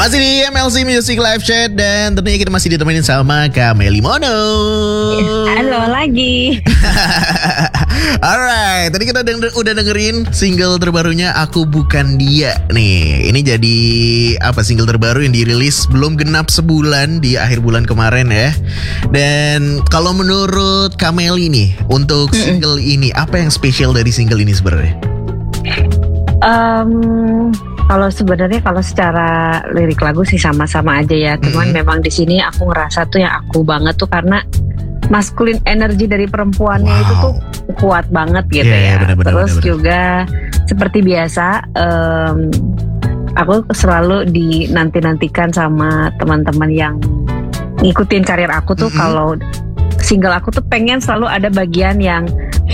Masih di MLC Music Live Chat dan tentunya kita masih ditemenin sama Kak Meli Mono. Halo lagi. Alright, tadi kita udah dengerin single terbarunya Aku Bukan Dia. Nih, ini jadi single terbaru yang dirilis belum genap sebulan di akhir bulan kemarin ya. Dan kalau menurut Kak Meli nih, untuk single ini apa yang spesial dari single ini sebenarnya? Kalau secara lirik lagu sih sama-sama aja ya. Cuman memang di sini aku ngerasa tuh yang aku banget tuh karena maskulin energi dari perempuannya itu tuh kuat banget gitu ya. Terus juga seperti biasa aku selalu dinanti-nantikan sama teman-teman yang ngikutin karir aku tuh kalau single aku tuh pengen selalu ada bagian yang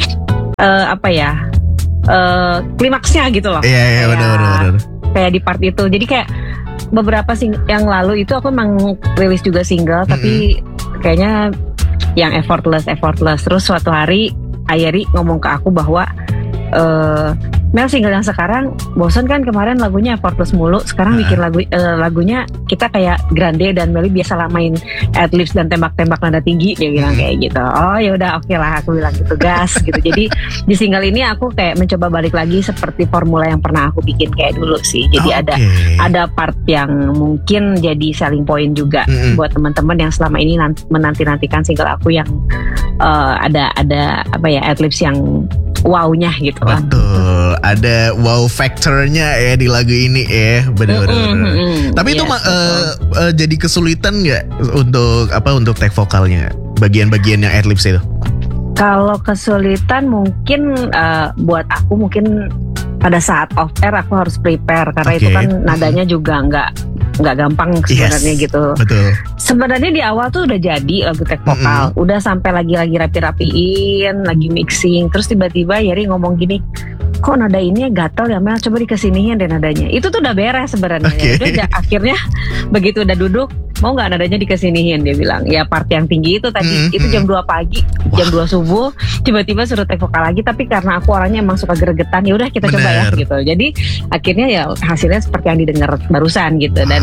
klimaksnya gitu loh. Iya, benar. Kayak di part itu. Jadi kayak beberapa yang lalu itu aku emang rilis juga single, tapi kayaknya yang effortless. Terus suatu hari Ayeri ngomong ke aku bahwa Mel, single yang sekarang bosan kan, kemarin lagunya effortless mulu, sekarang bikin lagunya kita kayak Grande dan Meli biasa main adlibs dan tembak-tembak nada tinggi, dia bilang kayak gitu. Oh ya udah, oke lah, aku bilang gitu, gas gitu. Jadi di single ini aku kayak mencoba balik lagi seperti formula yang pernah aku bikin kayak dulu sih. Jadi ada part yang mungkin jadi selling point juga buat teman-teman yang selama ini menanti-nantikan single aku yang ada adlibs yang wow-nya gitu kan. Betul, ada wow factornya ya di lagu ini ya, benar-benar. Tapi itu jadi kesulitan nggak untuk take vokalnya, bagian-bagian yang adlibs itu? Kalau kesulitan mungkin buat aku mungkin pada saat off air aku harus prepare karena itu kan nadanya juga nggak gampang sebenarnya gitu. Betul. Sebenarnya di awal tuh udah jadi lagu take vokal, udah sampai lagi rapi-rapiin, lagi mixing, terus tiba-tiba Yeri ngomong gini, kok nada ini gatel ya Mel, coba dikesiniin deh nadanya. Itu tuh udah beres sebenarnya. Udah akhirnya begitu udah duduk, mau nggak nadanya dikesiniin, dia bilang. Ya part yang tinggi itu tadi itu jam 2 pagi, jam 2 subuh, tiba-tiba suruh take vokal lagi. Tapi karena aku orangnya emang suka gregetan, ya udah kita coba ya gitu. Jadi akhirnya ya hasilnya seperti yang didengar barusan gitu. Dan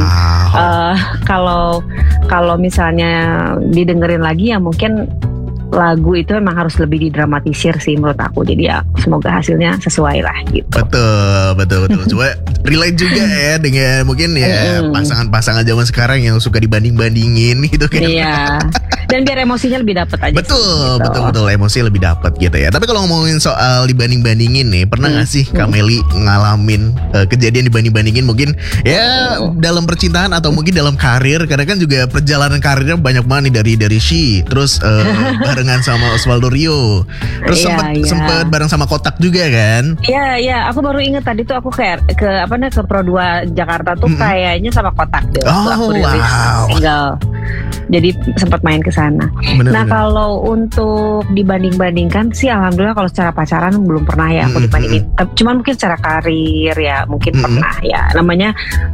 kalau misalnya didengerin lagi ya mungkin lagu itu memang harus lebih didramatisir sih menurut aku. Jadi ya semoga hasilnya sesuai lah gitu. Betul. Coba relate juga ya dengan mungkin ya pasangan-pasangan zaman sekarang yang suka dibanding-bandingin gitu kan. Iya. Dan biar emosinya lebih dapet aja. Betul. Emosi lebih dapet gitu ya. Tapi kalau ngomongin soal dibanding-bandingin nih, pernah gak sih Kak Meli ngalamin kejadian dibanding-bandingin mungkin ya dalam percintaan atau mungkin dalam karir? Karena kan juga perjalanan karirnya banyak banget nih dari She, terus barengan sama Osvaldo Rio, terus sempet bareng sama Kotak juga kan? Iya, aku baru inget tadi tuh aku kayak ke Pro 2 Jakarta tuh kayaknya sama Kotak deh. Aku rilis single. Jadi sempat main ke sana. Nah, kalau untuk dibanding-bandingkan sih alhamdulillah kalau secara pacaran belum pernah ya aku dibandingin. Cuman mungkin secara karir ya mungkin pernah ya. Namanya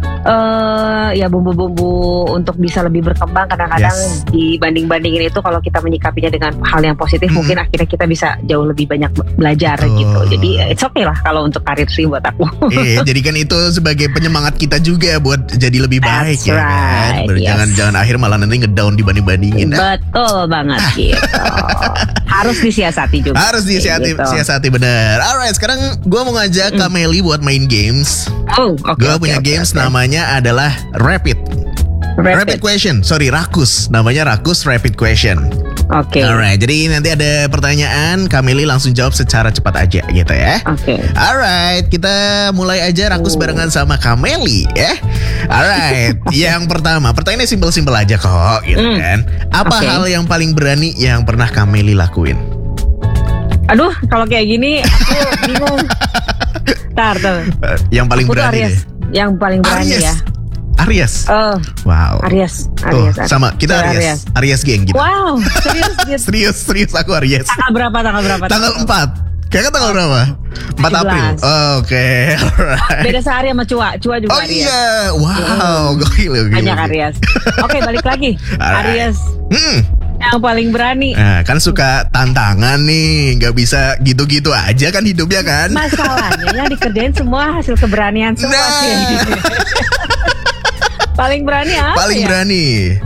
ya bumbu-bumbu untuk bisa lebih berkembang kadang-kadang dibanding-bandingin itu kalau kita menyikapinya dengan hal yang positif mungkin akhirnya kita bisa jauh lebih banyak belajar gitu. Jadi it's okay lah kalau untuk karir sih buat aku. Jadikan itu sebagai penyemangat kita juga buat jadi lebih baik. That's right, kan? Jangan akhir malah nanti ngedown dibanding-bandingin. Betul banget gitu. Harus disiasati juga. Harus disiasati bener. Alright, sekarang gue mau ngajak Kak Meli buat main games. Gue punya games namanya adalah Rapid Question. Rakus. Namanya Rakus Rapid Question. Alright, jadi nanti ada pertanyaan, Kak Meli langsung jawab secara cepat aja gitu ya. Alright, kita mulai aja Rakus barengan sama Kak Meli ya. Alright, yang pertama, pertanyaannya simpel-simpel aja kok gitu kan. Apa hal yang paling berani yang pernah Kak Meli lakuin? Aduh, kalau kayak gini aku bingung. Tar. Yang paling berani deh. Yang paling berani ya. Aries. Wow. Aries. Sama kita Aries geng gitu. Wow, serius. serius aku Aries. Tanggal berapa? Tanggal 4. Kayaknya tanggal berapa? 4 April. Oke. Alright. Beda sehari sama Cua juga Aries. Oh iya. Wow, gokil. Banyak Aries. Oke, balik lagi. Aries. Yang paling berani. Nah, kan suka tantangan nih, nggak bisa gitu-gitu aja kan hidupnya kan. Masalahnya yang dikerjain semua hasil keberanian semua sih. Paling berani apa Paling ya? berani.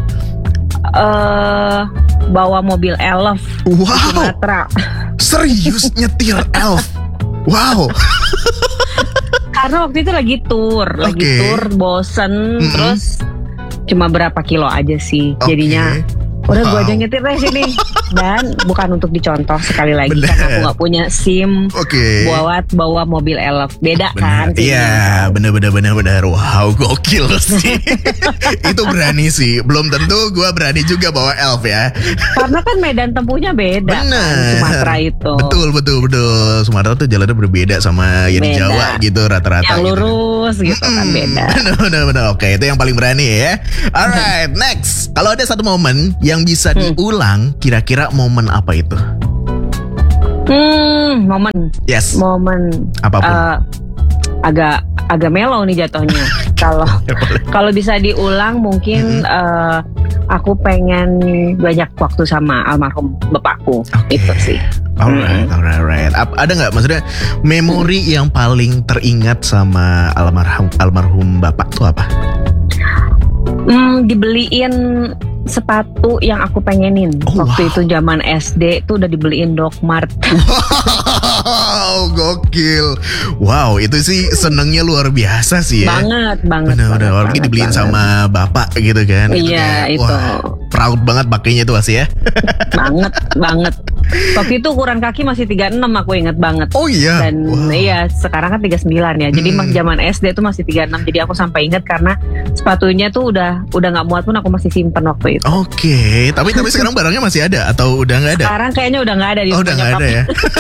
Bawa mobil elf di Sumatera. Serius nyetir elf? Wow. Karena waktu itu lagi tour bosen, terus cuma berapa kilo aja sih, jadinya udah gue aja nyetir deh sini. Dan bukan untuk dicontoh sekali lagi, karena aku nggak punya SIM buat bawa mobil elf. Beda kan? Iya, bener. Wow, gokil sih. Itu berani sih. Belum tentu gue berani juga bawa elf ya. Karena kan medan tempuhnya beda. Bener. Kan, Sumatera itu. Betul. Sumatera tuh jalannya berbeda sama yang di Jawa gitu rata-rata. Yang lurus gitu kan beda. Bener. Oke, itu yang paling berani ya. Alright, next. Kalau ada satu momen yang bisa diulang, kira-kira momen apa itu? Momen. Yes. Momen. Apapun. Agak mellow nih jatuhnya. Kalau bisa diulang, mungkin aku pengen banyak waktu sama almarhum bapakku. Itu sih. Alright. Ada nggak maksudnya memori yang paling teringat sama almarhum bapak tuh apa? Dibeliin sepatu yang aku pengenin. Waktu itu zaman SD tuh udah dibeliin Doc Mart. Wow, gokil. Wow, itu sih senengnya luar biasa sih ya. Banget. Bener. Apalagi dibeliin sama bapak gitu kan. Iya, itu. Wah, proud banget pakainya itu pasti ya. banget. Waktu itu ukuran kaki masih 36, aku inget banget. Oh iya. Dan iya, sekarang kan 39 ya. Jadi zaman SD tuh masih 36. Jadi aku sampai inget karena sepatunya tuh udah gak muat pun aku masih simpen waktu itu. Oke, tapi sekarang barangnya masih ada atau udah nggak ada? Sekarang kayaknya udah nggak ada di udah nggak ada ya.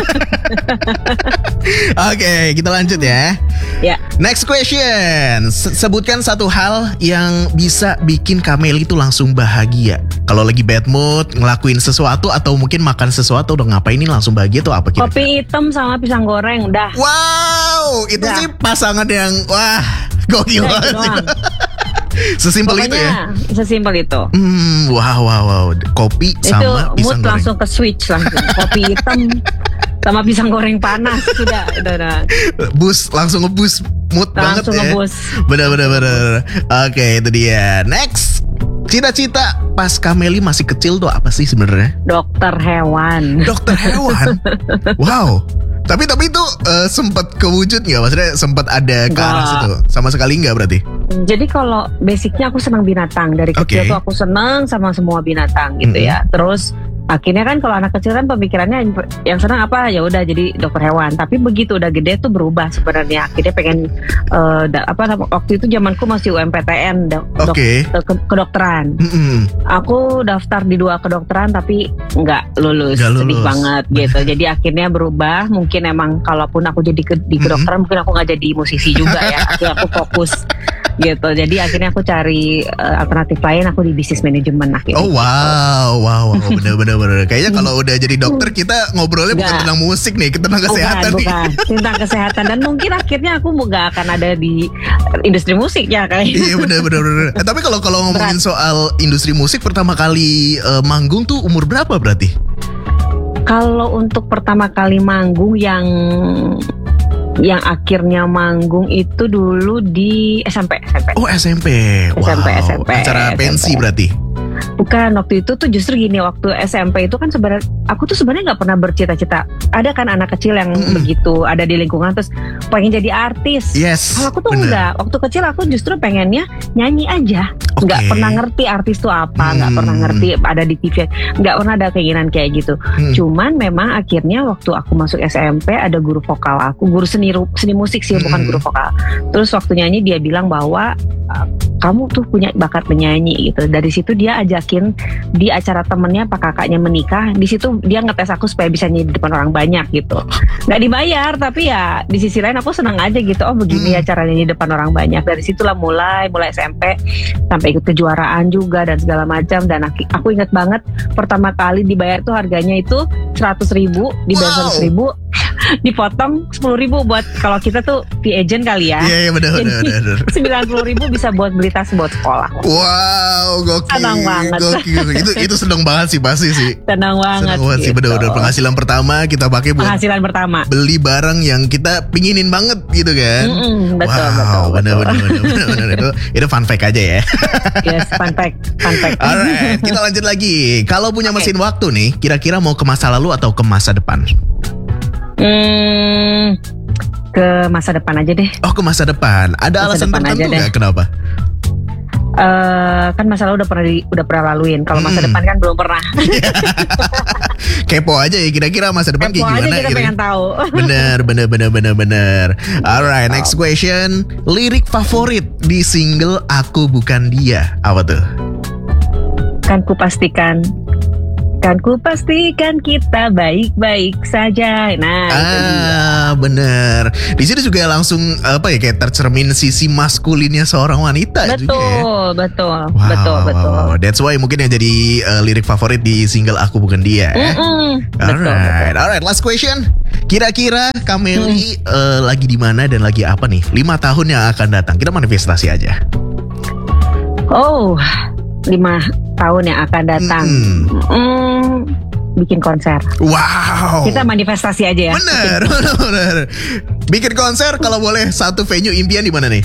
Oke, kita lanjut ya. Ya. Next question. Sebutkan satu hal yang bisa bikin Kameli itu langsung bahagia. Kalau lagi bad mood, ngelakuin sesuatu atau mungkin makan sesuatu, udah ngapain ini langsung bahagia tuh apa kira-kira? Kopi hitam sama pisang goreng, udah. Wow, itu sih pasangan yang gokil banget. Sesimpel itu ya? Sesimpel itu. Wow. Kopi sama itu pisang goreng. Mood langsung ke switch langsung. Kopi hitam sama pisang goreng panas. Udah. Langsung ngebus mood banget ya. Ngebus. Bener. Oke, itu dia. Next. Cita-cita pas Kameli masih kecil tuh apa sih sebenarnya? Dokter hewan. Wow. Tapi itu sempat kewujud nggak? Maksudnya sempat ada ke arah situ? Sama sekali nggak berarti? Jadi kalau basicnya aku senang binatang. Dari kecil tuh aku senang sama semua binatang gitu ya. Terus akhirnya kan kalau anak kecil kan pemikirannya yang senang apa, ya udah jadi dokter hewan. Tapi begitu udah gede tuh berubah sebenarnya. Akhirnya pengen waktu itu zamanku masih UMPTN kedokteran. Aku daftar di 2 kedokteran tapi nggak lulus. Sedih banget gitu. Jadi akhirnya berubah. Mungkin emang kalaupun aku jadi di kedokteran mungkin aku nggak jadi musisi juga ya. Akhirnya aku fokus gitu. Jadi akhirnya aku cari alternatif lain, aku di bisnis manajemen akhirnya. Oh wow, bener. Kayaknya kalau udah jadi dokter kita ngobrolnya bukan tentang musik nih, tentang kesehatan bukan. Tentang kesehatan. Dan mungkin akhirnya aku gak akan ada di industri musik ya kayaknya. Iya bener. Tapi kalau ngomongin soal industri musik, pertama kali manggung tuh umur berapa berarti? Kalau untuk pertama kali manggung yang akhirnya manggung itu dulu di SMP. Oh SMP. SMP. Acara pensi berarti? Bukan, waktu itu tuh justru gini, waktu SMP itu kan aku tuh sebenarnya nggak pernah bercita-cita. Ada kan anak kecil yang begitu, ada di lingkungan terus pengen jadi artis. Yes. Kalau aku tuh enggak. Waktu kecil aku justru pengennya nyanyi aja. Nggak pernah ngerti artis tuh apa, nggak pernah ngerti ada di TV, nggak pernah ada keinginan kayak gitu. Cuman memang akhirnya waktu aku masuk SMP ada guru vokal aku, guru seni musik sih, bukan guru vokal. Terus waktu nyanyi dia bilang bahwa kamu tuh punya bakat menyanyi gitu. Dari situ dia ajakin di acara temennya pak kakaknya menikah. Di situ dia ngetes aku supaya bisa nyanyi di depan orang banyak gitu. Nggak dibayar, tapi ya di sisi lain aku senang aja gitu. Oh begini ya cara nyanyi di depan orang banyak. Dari situlah mulai SMP sampai ikut kejuaraan juga dan segala macam. Dan aku ingat banget pertama kali dibayar tuh harganya itu 100.000, dibayar 100.000. dipotong 10.000 buat kalau kita tuh fee agent kali ya. Iya benar. 90.000 bisa buat beli tas buat sekolah. Wow, gokil. Senang banget. Gokil. Itu senang banget sih pasti sih. Senang banget sih, benar-benar penghasilan pertama kita pakai buat penghasilan pertama. Beli barang yang kita pinginin banget gitu kan. Betul. Benar. Itu fun fact aja ya. Yes, fun fact. Alright, kita lanjut lagi. Kalau punya mesin waktu nih, kira-kira mau ke masa lalu atau ke masa depan? Ke masa depan aja deh. Oh, ke masa depan. Ada alasan tertentu nggak kenapa? Kan masa lalu udah pernah laluin. Kalau masa depan kan belum pernah. Kepo aja ya, kira-kira masa depan kayak gimana? Kita pengen tahu. Bener. Alright, next question. Lirik favorit di single Aku Bukan Dia apa tuh? Kan ku pastikan kita baik-baik saja. Nah, bener. Di sini juga langsung kayak tercermin sisi maskulinnya seorang wanita. Betul. Wow. That's why mungkin yang jadi lirik favorit di single Aku Bukan Dia. Alright. Last question. Kira-kira Kameli lagi di mana dan lagi apa nih? 5 tahun yang akan datang. Kita manifestasi aja. 5 tahun yang akan datang. Bikin konser. Wow. Kita manifestasi aja ya. Bener. Bikin konser, kalau boleh satu venue impian di mana nih?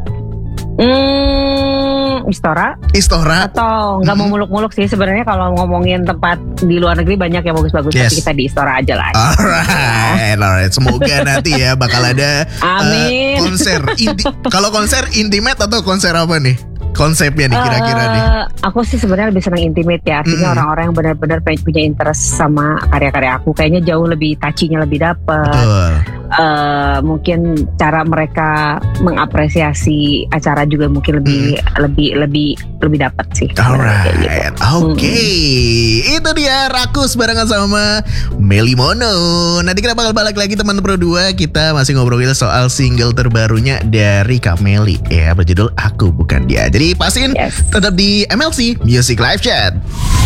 Istora. Atau nggak mau muluk-muluk sih sebenarnya. Kalau ngomongin tempat di luar negeri banyak yang bagus-bagus. Tapi kita di Istora aja lah. Alright. Semoga nanti ya bakal ada konser. Kalau konser intimate atau konser apa nih? Konsepnya nih kira-kira nih. Aku sih sebenarnya lebih senang intimate ya. Artinya orang-orang yang benar-benar punya interest sama karya-karya aku. Kayaknya jauh lebih touchy-nya lebih dapet. Mungkin cara mereka mengapresiasi acara juga mungkin lebih dapet sih. Alright, oke. Itu dia Rakus barengan sama Meli Mono. Nanti kita bakal balik lagi teman Pro 2. Kita masih ngobrolin soal single terbarunya dari Kameli ya, berjudul Aku Bukan Dia. Jadi pastiin tetap di MLC Music Live Chat.